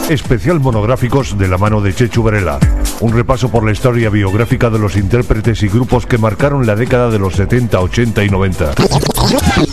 Especial monográficos de la mano de Chechu Varela. Un repaso por la historia biográfica de los intérpretes y grupos que marcaron la década de los 70, 80 y 90.